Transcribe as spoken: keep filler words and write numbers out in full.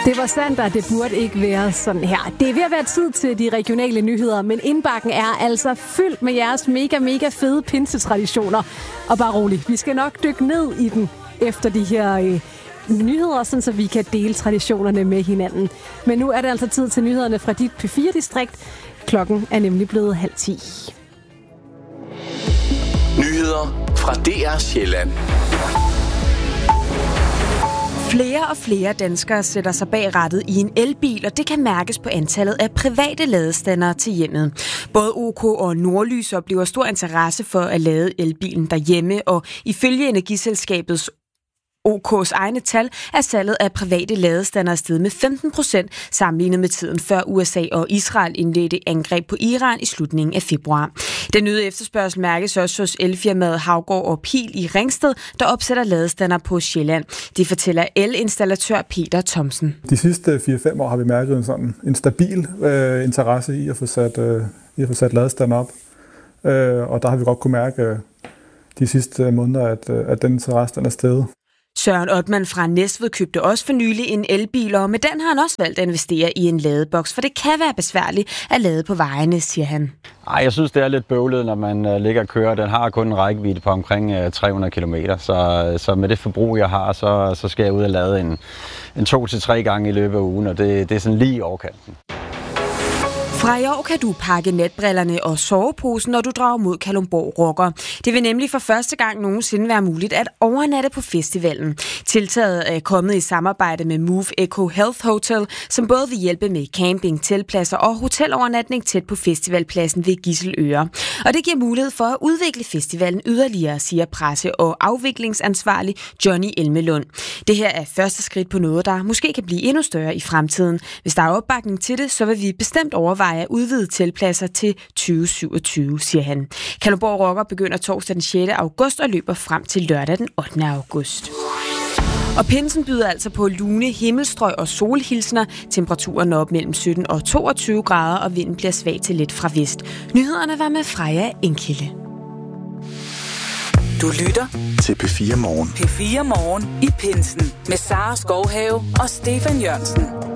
Det var sandt, og det burde ikke være sådan her. Det er ved at være tid til de regionale nyheder, men indbakken er altså fyldt med jeres mega, mega fede pinsetraditioner. Og bare rolig, vi skal nok dykke ned i den efter de her øh, nyheder, sådan så vi kan dele traditionerne med hinanden. Men nu er det altså tid til nyhederne fra dit P fire-distrikt. Klokken er nemlig blevet halv ti. Nyheder fra D R Sjælland. Flere og flere danskere sætter sig bag rattet i en elbil, og det kan mærkes på antallet af private ladestandere til hjemmet. Både O K og Nordlys oplever stor interesse for at lade elbilen derhjemme, og ifølge energiselskabets O K's egne tal er salget af private ladestandere steget med femten procent sammenlignet med tiden før U S A og Israel indledte angreb på Iran i slutningen af februar. Den nye efterspørgsel mærkes også hos elfirmaet Havgård og Pil i Ringsted, der opsætter ladestandere på Sjælland. Det fortæller elinstallatør Peter Thomsen. De sidste fire fem år har vi mærket en sådan en stabil øh, interesse i at få sat øh, i at få sat ladestandere op, øh, og der har vi godt kunne mærke øh, de sidste måneder, at, øh, at den interesse den er steget. Søren Ottmann fra Næstved købte også for nylig en elbil, og med den har han også valgt at investere i en ladeboks, for det kan være besværligt at lade på vejene, siger han. Ej, jeg synes, det er lidt bøvlet, når man uh, ligger og kører. Den har kun en rækkevidde på omkring uh, tre hundrede kilometer, så, så med det forbrug, jeg har, så, så skal jeg ud og lade en, en to til tre gange i løbet af ugen, og det, det er sådan lige i overkanten. Fra i år kan du pakke natbrillerne og soveposen, når du drager mod Kalundborg Rocker. Det vil nemlig for første gang nogensinde være muligt at overnatte på festivalen. Tiltaget er kommet i samarbejde med Move Eco Health Hotel, som både vil hjælpe med camping, teltpladser og hotelovernatning tæt på festivalpladsen ved Gisseløre. Og det giver mulighed for at udvikle festivalen yderligere, siger presse- og afviklingsansvarlig Johnny Elmelund. Det her er første skridt på noget, der måske kan blive endnu større i fremtiden. Hvis der er opbakning til det, så vil vi bestemt overveje at udvide teltpladser til tyve syvogtyve, siger han. Kalundborg Rocker begynder torsdag den sjette august og løber frem til lørdag den ottende august. Og pinsen byder altså på lune himmelstrøg og solhilsner. Temperaturen op mellem sytten og toogtyve grader, og vinden bliver svag til lidt fra vest. Nyhederne var med Freja Enkilde. Du lytter til P fire Morgen. P fire Morgen i pinsen med Sara Skovhave og Stefan Jørgensen.